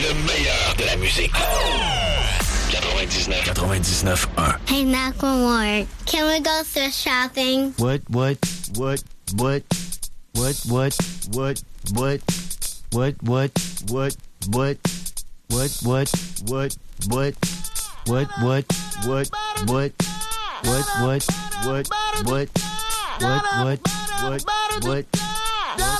Le meilleur de la musique. 99.1. Hey, Macklemore, can we go thrift shopping? What?